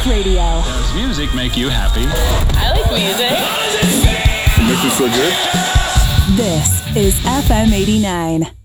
Radio. Does music make you happy? I like music. It makes me feel good. This is FM 89.